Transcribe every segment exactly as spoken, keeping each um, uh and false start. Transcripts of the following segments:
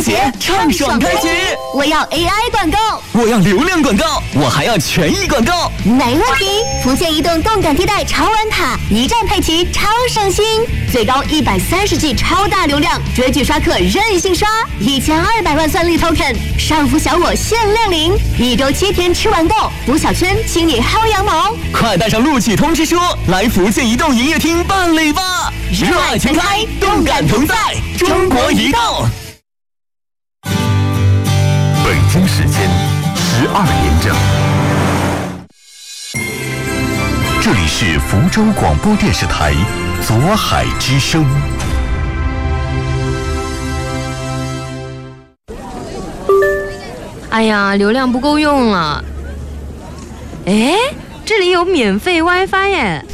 节畅爽开局。 我要 A I 广告， 我要流量广告，我还要权益广告。 没问题，福建移动动感地带超玩卡，一站配齐超省心，最高一百三十 G 超大流量，追剧刷客任性刷，一千二百万算力 token， 上浮小我限量领，一周七天吃完够，补小圈请你薅羊毛。 快带上录取通知书，来福建移动营业厅办理吧！热爱全开，动感同在，中国移动。 北京时间十二点整，这里是福州广播电视台左海之声。 哎呀，流量不够用了。哎，这里有免费 WiFi 耶！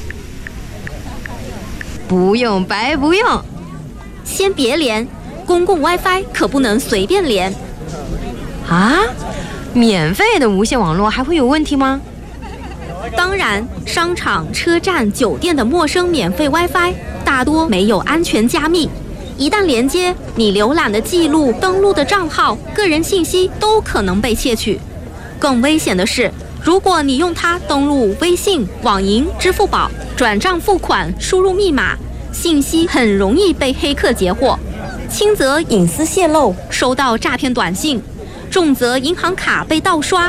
不用白不用。 先别连，公共 WiFi 可不能随便连。 啊？免费的无线网络还会有问题吗？ 当然，商场、车站、酒店的陌生免费 WiFi 大多没有安全加密，一旦连接，你浏览的记录、登录的账号、个人信息都可能被窃取。更危险的是，如果你用它登录微信、网银、支付宝、转账付款、输入密码，信息很容易被黑客截获，轻则隐私泄露，收到诈骗短信，重则银行卡被盗刷，